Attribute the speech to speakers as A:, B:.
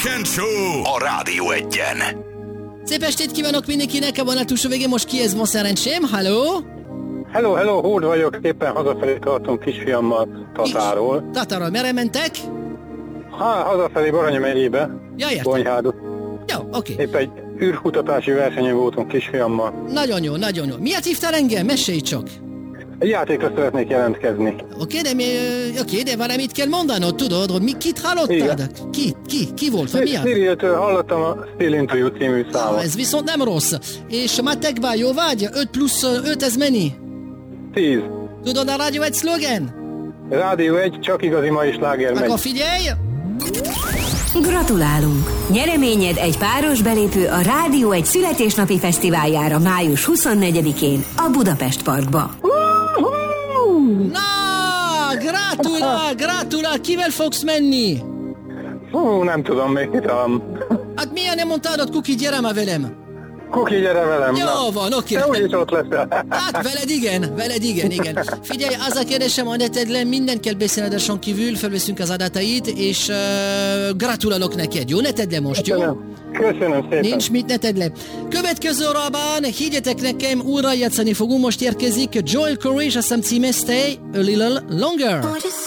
A: Weekend Show a Rádió Egyen.
B: Szép estét kívánok mindenkinek, a vonal túlsó végén most ki ez ma szerencsém, halló?
C: Hello, Hód vagyok, éppen hazafelé tartom kisfiammal Tatáról.
B: Tatáról, merre mentek?
C: Hazafelé Baranya megyébe,
B: Ja, értem.
C: Bonyhádot.
B: Jó, oké.
C: Épp egy űrkutatási versenyen voltunk kisfiammal.
B: Nagyon jó, nagyon jó. Miért hívtál engem? Mesélj csak.
C: Egy játékra szeretnék jelentkezni.
B: Oké, de valamit kell mondanod, tudod, hogy kit hallottad? Ki volt, vagy mi az?
C: Siriutől hallottam a Still Into You című számot.
B: Ez viszont nem rossz. És matekban jó vagy? 5 plusz 5 ez mennyi?
C: 10.
B: Tudod a Rádió egy szlogen?
C: Rádió 1, csak igazi mai sláger megy.
B: Akkor figyelj!
D: Gratulálunk! Nyereményed egy páros belépő a Rádió egy születésnapi fesztiváljára május 24-én a Budapest Parkba.
B: Na, gratulál, kivel fogsz menni?
C: Nem tudom, még hitam.
B: Hát miért nem mondtad, Kuki, gyere már velem?
C: Kuki, gyere velem.
B: Jó van, oké.
C: Te úgyis ott leszel.
B: Hát veled igen. Figyelj, az a kérdésem, a netedlen minden kell beszélni adáson kívül, felveszünk az adatait, és gratulálok neked, jó? Ne tedd le most, jó?
C: Köszönöm szépen.
B: Nincs mit, ne tedd le. Következő órában, higgyetek nekem, újra játszani fogunk, most érkezik Joel Corey, és azt hiszem címe Stay a Little Longer.